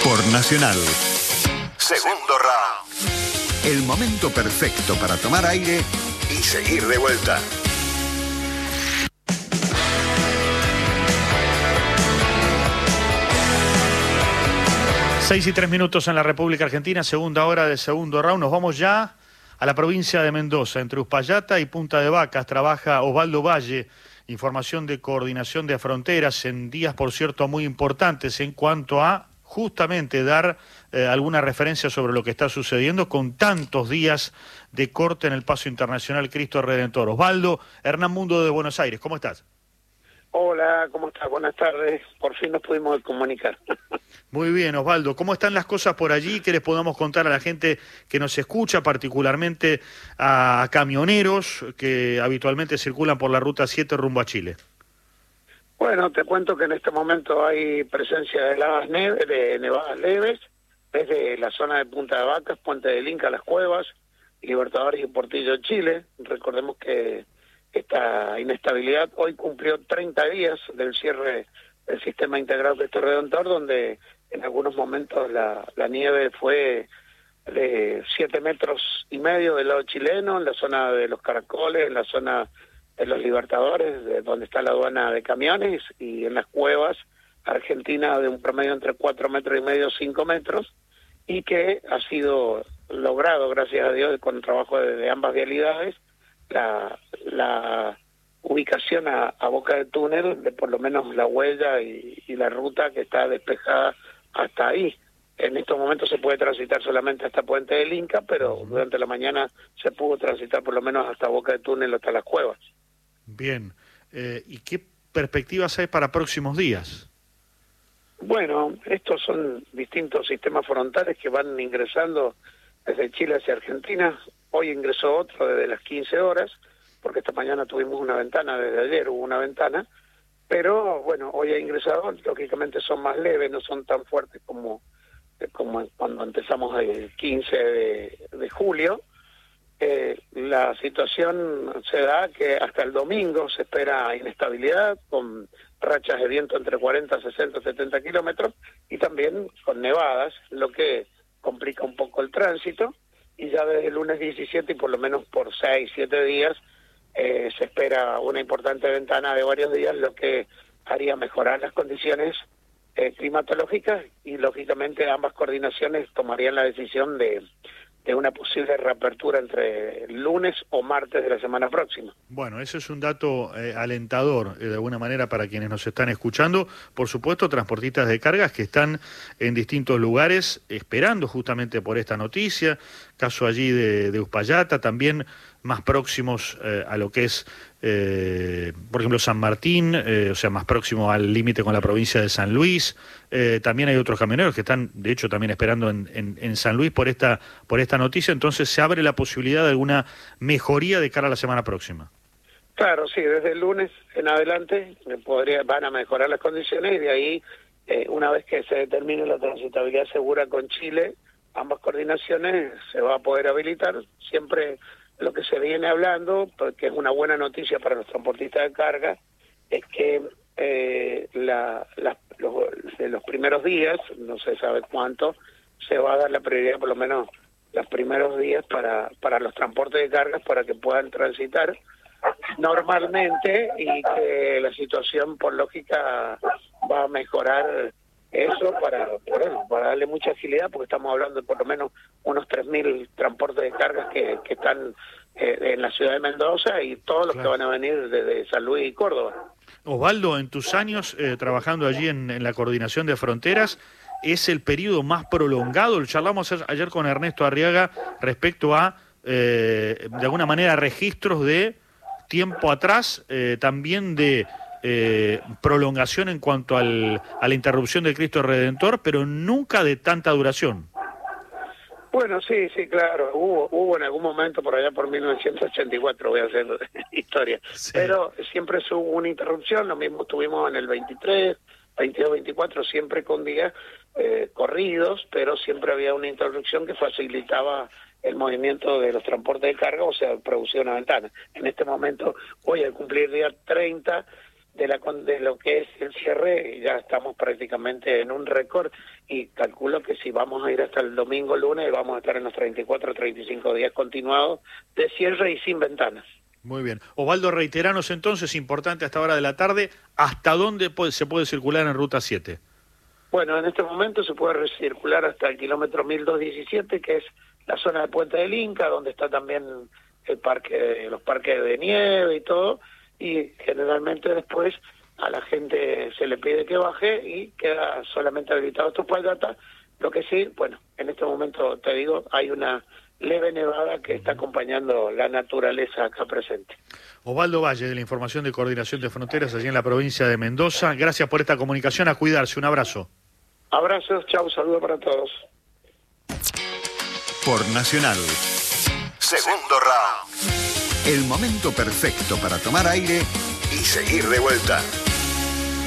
por Nacional. Segundo round. El momento perfecto para tomar aire y seguir de vuelta. Seis y 3 minutos en la República Argentina, segunda hora del segundo round. Nos vamos ya a la provincia de Mendoza. Entre Uspallata y Punta de Vacas trabaja Osvaldo Valle, información de coordinación de fronteras en días, por cierto, muy importantes en cuanto a justamente dar alguna referencia sobre lo que está sucediendo con tantos días de corte en el paso internacional Cristo Redentor. Osvaldo, Hernán Mundo de Buenos Aires, ¿cómo estás? Hola, ¿cómo estás? Buenas tardes. Por fin nos pudimos comunicar. Muy bien, Osvaldo. ¿Cómo están las cosas por allí? ¿Qué les podamos contar a la gente que nos escucha, particularmente a camioneros que habitualmente circulan por la Ruta 7 rumbo a Chile? Bueno, te cuento que en este momento hay presencia de nevadas leves desde la zona de Punta de Vacas, Puente del Inca, Las Cuevas, Libertadores y Portillo, Chile. Recordemos que esta inestabilidad hoy cumplió 30 días del cierre del sistema integrado Cristo Redentor, donde en algunos momentos la nieve fue de 7,5 metros del lado chileno, en la zona de los Caracoles, en la zona de los Libertadores, de donde está la aduana de camiones, y en las cuevas Argentina de un promedio entre 4,5 metros, 5 metros, y que ha sido logrado, gracias a Dios, con el trabajo de ambas vialidades, la ubicación a boca de túnel de por lo menos la huella y la ruta que está despejada hasta ahí. En estos momentos se puede transitar solamente hasta Puente del Inca, pero durante la mañana se pudo transitar por lo menos hasta boca de túnel, hasta las cuevas. Bien. ¿Y qué perspectivas hay para próximos días? Bueno, estos son distintos sistemas frontales que van ingresando desde Chile hacia Argentina. Hoy ingresó otro desde las 15 horas, porque esta mañana tuvimos una ventana, desde ayer hubo una ventana, pero bueno, hoy ha ingresado, lógicamente son más leves, no son tan fuertes como cuando empezamos el 15 de julio. La situación se da que hasta el domingo se espera inestabilidad, con rachas de viento entre 40, 60, 70 kilómetros, y también con nevadas, lo que complica un poco el tránsito. Y ya desde el lunes 17 y por lo menos por 6, 7 días se espera una importante ventana de varios días, lo que haría mejorar las condiciones climatológicas, y lógicamente ambas coordinaciones tomarían la decisión de una posible reapertura entre lunes o martes de la semana próxima. Bueno, eso es un dato alentador, de alguna manera, para quienes nos están escuchando. Por supuesto, transportistas de cargas que están en distintos lugares esperando justamente por esta noticia. Caso allí de Uspallata, también más próximos a lo que es, por ejemplo, San Martín, o sea, más próximo al límite con la provincia de San Luis. También hay otros camioneros que están, de hecho, también esperando en San Luis por esta noticia. Entonces, se abre la posibilidad de alguna mejoría de cara a la semana próxima. Claro, sí, desde el lunes en adelante van a mejorar las condiciones, y de ahí, una vez que se determine la transitabilidad segura con Chile, ambas coordinaciones se va a poder habilitar. Siempre lo que se viene hablando, porque es una buena noticia para los transportistas de carga, es que los primeros días, no se sabe cuánto, se va a dar la prioridad, por lo menos los primeros días, para los transportes de cargas, para que puedan transitar normalmente, y que la situación, por lógica, va a mejorar eso para darle mucha agilidad, porque estamos hablando de por lo menos unos 3.000 transportes de cargas que están en la ciudad de Mendoza, y todos los que van a venir desde San Luis y Córdoba. Osvaldo, en tus años trabajando allí en la coordinación de fronteras, ¿es el periodo más prolongado? Lo charlamos ayer con Ernesto Arriaga respecto a, de alguna manera, registros de tiempo atrás, también de prolongación en cuanto a la interrupción del Cristo Redentor, pero nunca de tanta duración. Bueno, sí, claro, hubo en algún momento por allá por 1984, voy a hacer historia, sí. Pero siempre hubo una interrupción, lo mismo tuvimos en el 23, 22, 24, siempre con días corridos, pero siempre había una interrupción que facilitaba el movimiento de los transportes de carga, o sea, producía una ventana. En este momento, hoy al cumplir día 30, de lo que es el cierre, ya estamos prácticamente en un récord y calculo que si vamos a ir hasta el domingo, lunes, vamos a estar en los 34, 35 días continuados de cierre y sin ventanas. Muy bien. Osvaldo, reiteranos entonces, importante a esta hora de la tarde, ¿hasta dónde se puede circular en Ruta 7? Bueno, en este momento se puede circular hasta el kilómetro 1217, que es la zona de Puente del Inca, donde está también el parque, los parques de nieve y todo, y generalmente después a la gente se le pide que baje y queda solamente habilitado Tupaldata. Lo que sí, bueno, en este momento te digo, hay una leve nevada que está acompañando la naturaleza acá presente. Osvaldo Valle, de la Información de Coordinación de Fronteras, allí en la provincia de Mendoza. Gracias por esta comunicación, a cuidarse, un abrazo. Abrazos, chau, saludos para todos. Por Nacional. Segundo round. El momento perfecto para tomar aire y seguir de vuelta.